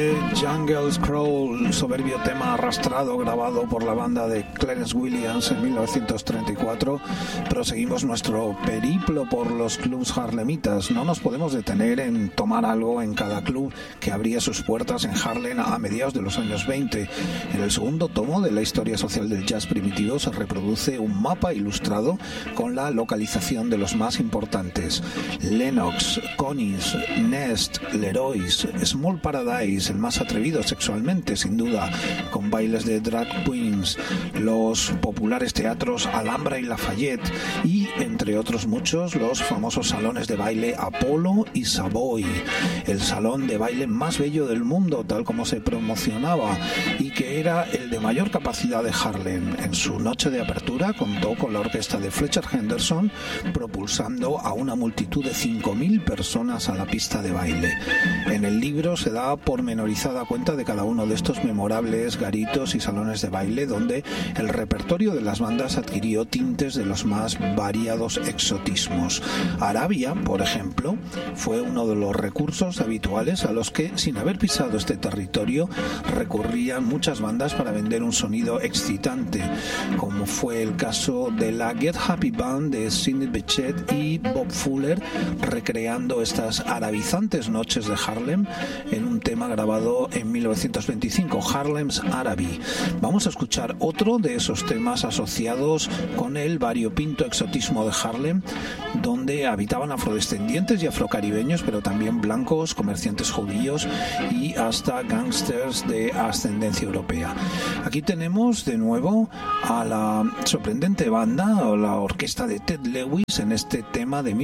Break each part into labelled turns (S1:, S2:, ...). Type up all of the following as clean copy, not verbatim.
S1: Jungle Scroll, soberbio tema arrastrado grabado por la banda de Clarence Williams en 1934. Proseguimos nuestro periplo por los clubs harlemitas. No nos podemos detener en tomar algo en cada club que abría sus puertas en Harlem a mediados de los años 20. En el segundo tomo de la historia social del jazz primitivo se reproduce un mapa ilustrado con la localización de los más importantes: Lenox, Connie's, Nest, Leroy's, Small Paradise, el más atrevido sexualmente sin duda, con bailes de drag queens, los populares teatros Alhambra y Lafayette y, entre otros muchos, los famosos salones de baile Apollo y Savoy, el salón de baile más bello del mundo, tal como se promocionaba, y que era el de mayor capacidad de Harlem. En su noche de apertura contó con la orquesta de Fletcher Henderson, propulsando a una multitud de 5.000 personas a la pista de baile. En el libro se da pormenorizada cuenta de cada uno de estos memorables garitos y salones de baile, donde el repertorio de las bandas adquirió tintes de los más variados exotismos. Arabia, por ejemplo, fue uno de los recursos habituales a los que, sin haber pisado este territorio, recurrían muchas bandas para vender un sonido excitante, como fue el caso de la Get Happy Band de Sidney Bechet y Bob Fuller, recreando estas arabizantes noches de Harlem en un tema grabado en 1925, Harlem's Araby. Vamos a escuchar otro de esos temas asociados con el variopinto exotismo de Harlem, donde habitaban afrodescendientes y afrocaribeños, pero también blancos, comerciantes judíos y hasta gángsters de ascendencia europea. Aquí tenemos de nuevo a la sorprendente banda o la orquesta de Ted Lewis en este tema de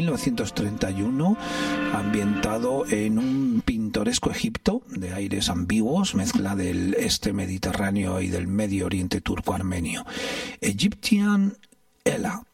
S1: 1931, ambientado en un pintoresco Egipto de aires ambiguos, mezcla del este mediterráneo y del Medio Oriente turco-armenio. Egyptian Ella.